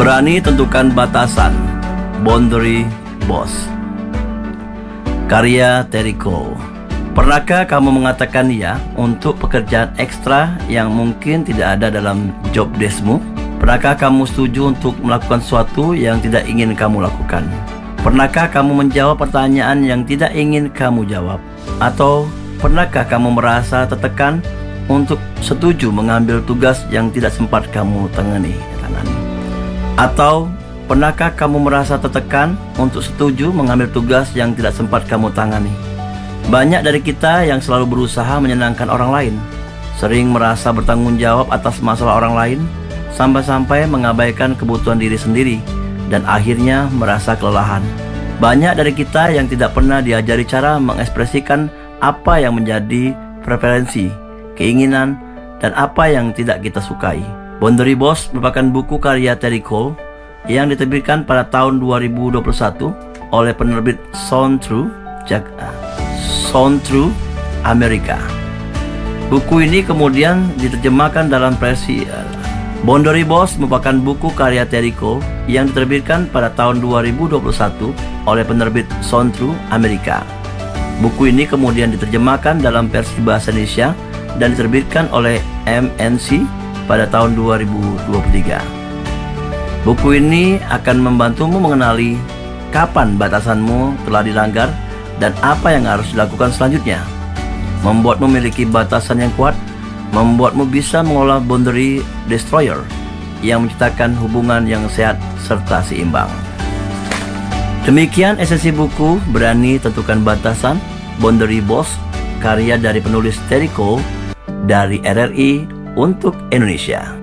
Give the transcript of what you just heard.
Berani tentukan batasan. Boundary Boss. Karya Terry Cole. Pernahkah kamu mengatakan ya untuk pekerjaan ekstra yang mungkin tidak ada dalam job deskmu? Pernahkah kamu setuju untuk melakukan sesuatu yang tidak ingin kamu lakukan? Pernahkah kamu menjawab pertanyaan yang tidak ingin kamu jawab? Atau pernahkah kamu merasa tertekan untuk setuju mengambil tugas yang tidak sempat kamu tangani? Atau pernahkah kamu merasa tertekan untuk setuju mengambil tugas yang tidak sempat kamu tangani? Banyak dari kita yang selalu berusaha menyenangkan orang lain, sering merasa bertanggung jawab atas masalah orang lain, sampai-sampai mengabaikan kebutuhan diri sendiri, dan akhirnya merasa kelelahan. Banyak dari kita yang tidak pernah diajari cara mengekspresikan apa yang menjadi preferensi, keinginan, dan apa yang tidak kita sukai. Boundary Boss merupakan buku karya Terry Cole yang diterbitkan pada tahun 2021 oleh penerbit Sound True Amerika. Buku ini kemudian diterjemahkan dalam versi Boundary Boss merupakan buku karya Terry Cole yang diterbitkan pada tahun 2021 oleh penerbit Sound True Amerika. Buku ini kemudian diterjemahkan dalam versi bahasa Indonesia dan diterbitkan oleh MNC pada tahun 2023. Buku ini akan membantumu mengenali kapan batasanmu telah dilanggar dan apa yang harus dilakukan selanjutnya. Membuatmu memiliki batasan yang kuat, membuatmu bisa mengolah boundary destroyer yang menciptakan hubungan yang sehat serta seimbang. Demikian esensi buku Berani Tentukan Batasan, Boundary Boss, karya dari penulis Terry Cole dari RRI untuk Indonesia.